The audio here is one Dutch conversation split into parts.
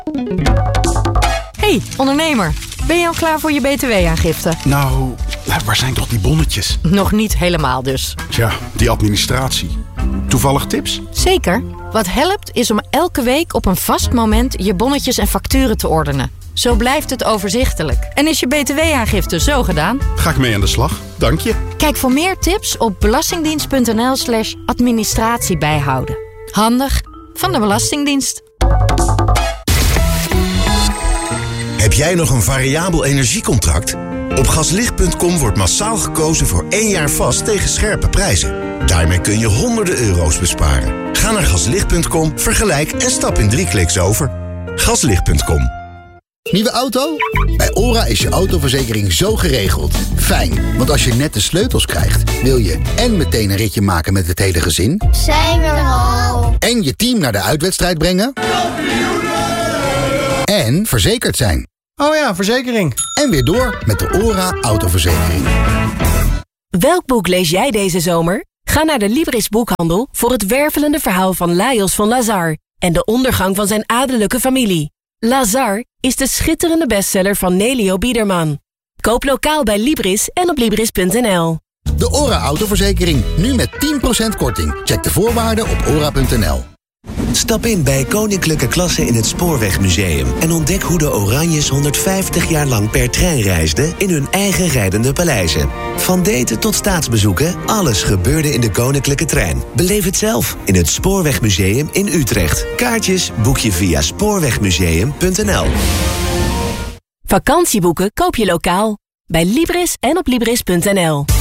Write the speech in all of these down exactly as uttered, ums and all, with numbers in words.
Hey, ondernemer. Ben je al klaar voor je B T W-aangifte? Nou, waar zijn toch die bonnetjes? Nog niet helemaal dus. Tja, die administratie. Toevallig tips? Zeker. Wat helpt is om elke week op een vast moment je bonnetjes en facturen te ordenen. Zo blijft het overzichtelijk. En is je B T W-aangifte zo gedaan? Ga ik mee aan de slag. Dank je. Kijk voor meer tips op belastingdienst.nl slash administratie bijhouden. Handig van de Belastingdienst. Heb jij nog een variabel energiecontract? Op gaslicht punt com wordt massaal gekozen voor één jaar vast tegen scherpe prijzen. Daarmee kun je honderden euro's besparen. Ga naar gaslicht punt com, vergelijk en stap in drie kliks over. gaslicht punt com. Nieuwe auto? Bij OHRA is je autoverzekering zo geregeld. Fijn, want als je net de sleutels krijgt, wil je en meteen een ritje maken met het hele gezin. Zijn we er al? En je team naar de uitwedstrijd brengen. En verzekerd zijn. Oh ja, verzekering. En weer door met de OHRA autoverzekering. Welk boek lees jij deze zomer? Ga naar de Libris boekhandel voor het wervelende verhaal van Lajos van Lazar en de ondergang van zijn adellijke familie. Lazar is de schitterende bestseller van Nelio Biederman. Koop lokaal bij Libris en op libris punt n l. De OHRA autoverzekering, nu met tien procent korting. Check de voorwaarden op ora punt n l. Stap in bij Koninklijke Klasse in het Spoorwegmuseum en ontdek hoe de Oranjes honderdvijftig jaar lang per trein reisden in hun eigen rijdende paleizen. Van daten tot staatsbezoeken, alles gebeurde in de Koninklijke Trein. Beleef het zelf in het Spoorwegmuseum in Utrecht. Kaartjes boek je via spoorwegmuseum punt n l. Vakantieboeken koop je lokaal bij Libris en op libris punt n l.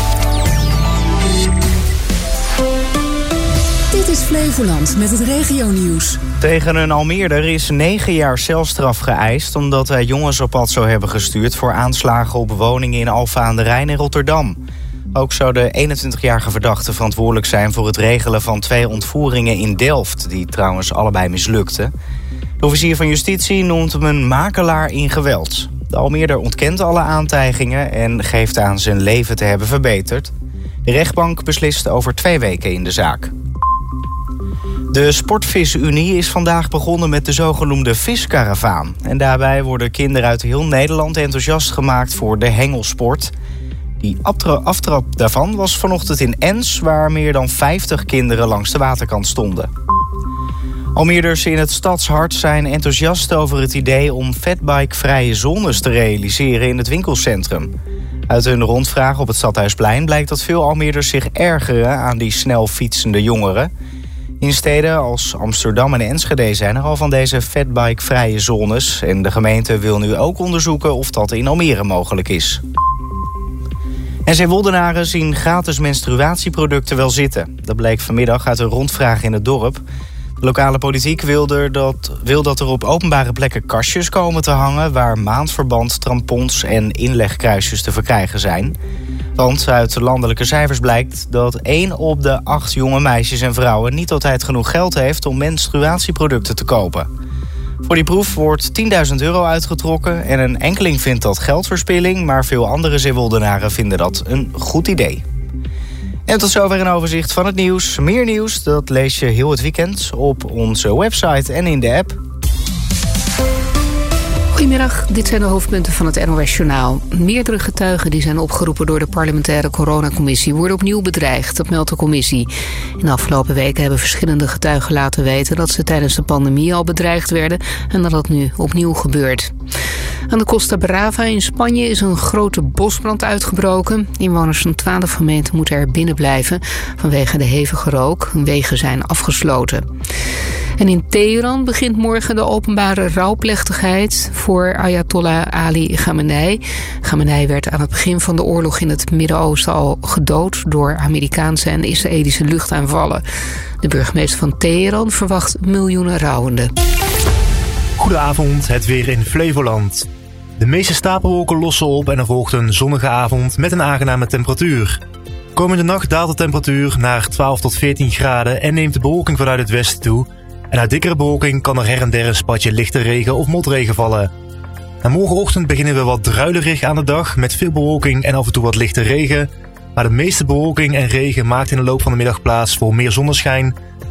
Dit is Flevoland met het regionieuws. Tegen een Almeerder is negen jaar celstraf geëist omdat hij jongens op pad zou hebben gestuurd voor aanslagen op woningen in Alphen aan de Rijn en Rotterdam. Ook zou de eenentwintigjarige verdachte verantwoordelijk zijn voor het regelen van twee ontvoeringen in Delft, die trouwens allebei mislukten. De officier van justitie noemt hem een makelaar in geweld. De Almeerder ontkent alle aantijgingen en geeft aan zijn leven te hebben verbeterd. De rechtbank beslist over twee weken in de zaak. De Sportvis-Unie is vandaag begonnen met de zogenoemde viskaravaan. En daarbij worden kinderen uit heel Nederland enthousiast gemaakt voor de hengelsport. Die aftrap daarvan was vanochtend in Ens, waar meer dan vijftig kinderen langs de waterkant stonden. Almeerders in het stadshart zijn enthousiast over het idee om fatbike-vrije zones te realiseren in het winkelcentrum. Uit een rondvraag op het Stadhuisplein blijkt dat veel Almeerders zich ergeren aan die snel fietsende jongeren. In steden als Amsterdam en Enschede zijn er al van deze fatbike-vrije zones. En de gemeente wil nu ook onderzoeken of dat in Almere mogelijk is. En Zeewoldenaren zien gratis menstruatieproducten wel zitten. Dat bleek vanmiddag uit een rondvraag in het dorp. De lokale politiek wil, er dat, wil dat er op openbare plekken kastjes komen te hangen waar maandverband, tampons en inlegkruisjes te verkrijgen zijn. Want uit landelijke cijfers blijkt dat één op de acht jonge meisjes en vrouwen niet altijd genoeg geld heeft om menstruatieproducten te kopen. Voor die proef wordt tienduizend euro uitgetrokken en een enkeling vindt dat geldverspilling, maar veel andere Zeewoldenaren vinden dat een goed idee. En tot zover een overzicht van het nieuws. Meer nieuws, dat lees je heel het weekend op onze website en in de app. Goedemiddag, dit zijn de hoofdpunten van het N O S-journaal. Meerdere getuigen die zijn opgeroepen door de parlementaire coronacommissie worden opnieuw bedreigd, dat meldt de commissie. In de afgelopen weken hebben verschillende getuigen laten weten dat ze tijdens de pandemie al bedreigd werden en dat dat nu opnieuw gebeurt. Aan de Costa Brava in Spanje is een grote bosbrand uitgebroken. Inwoners van twaalf gemeenten moeten er binnen blijven vanwege de hevige rook. Wegen zijn afgesloten. En in Teheran begint morgen de openbare rouwplechtigheid voor Ayatollah Ali Khamenei. Khamenei werd aan het begin van de oorlog in het Midden-Oosten al gedood door Amerikaanse en Israëlische luchtaanvallen. De burgemeester van Teheran verwacht miljoenen rouwenden. Goedenavond, het weer in Flevoland. De meeste stapelwolken lossen op en er volgt een zonnige avond met een aangename temperatuur. Komende nacht daalt de temperatuur naar twaalf tot veertien graden en neemt de bewolking vanuit het westen toe. En uit dikkere bewolking kan er her en der een spatje lichte regen of motregen vallen. Na morgenochtend beginnen we wat druilerig aan de dag met veel bewolking en af en toe wat lichte regen. Maar de meeste bewolking en regen maakt in de loop van de middag plaats voor meer zonneschijn.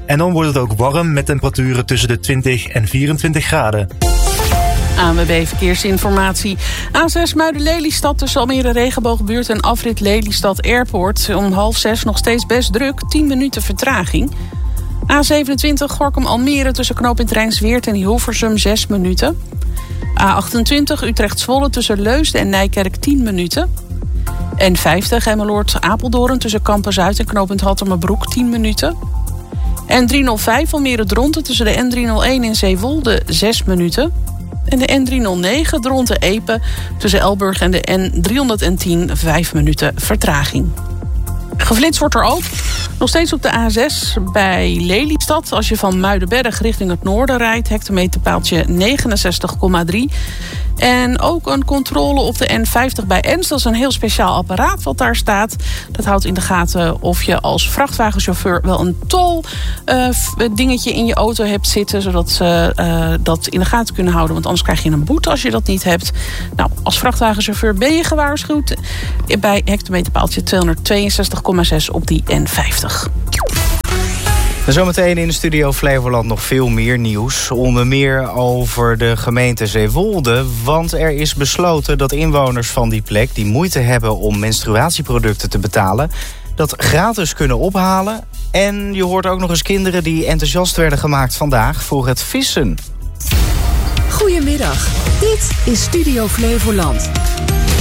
En dan wordt het ook warm met temperaturen tussen de twintig en vierentwintig graden. A N W B Verkeersinformatie. A zes Muiden-Lelystad tussen Almere Regenboogbuurt en afrit Lelystad Airport. Om half zes nog steeds best druk, tien minuten vertraging. A zevenentwintig Gorkum-Almere tussen knooppunt Rijnsweert en Hilversum zes minuten. A achtentwintig Utrecht-Zwolle tussen Leusden en Nijkerk tien minuten. N vijftig Emmeloord-Apeldoorn tussen Kampen-Zuid en knooppunt Hattemerbroek tien minuten. N driehonderdvijf Almere-Dronten tussen de N driehonderdéén en Zeewolde zes minuten. En de N driehonderdnegen Dronten-Epe tussen Elburg en de N driehonderdtien vijf minuten vertraging. Geflitst wordt er ook. Nog steeds op de A zes bij Lelystad. Als je van Muidenberg richting het noorden rijdt. Hectometerpaaltje negenenzestig komma drie. En ook een controle op de N vijftig bij Enst. Dat is een heel speciaal apparaat wat daar staat. Dat houdt in de gaten of je als vrachtwagenchauffeur wel een tol uh, dingetje in je auto hebt zitten. Zodat ze uh, dat in de gaten kunnen houden. Want anders krijg je een boete als je dat niet hebt. Nou, als vrachtwagenchauffeur ben je gewaarschuwd. Bij hectometerpaaltje tweehonderdtweeënzestig komma zes op die N vijftig. En zometeen in de studio Flevoland nog veel meer nieuws. Onder meer over de gemeente Zeewolde. Want er is besloten dat inwoners van die plek die moeite hebben om menstruatieproducten te betalen, dat gratis kunnen ophalen. En je hoort ook nog eens kinderen die enthousiast werden gemaakt vandaag voor het vissen. Goedemiddag, dit is Studio Flevoland.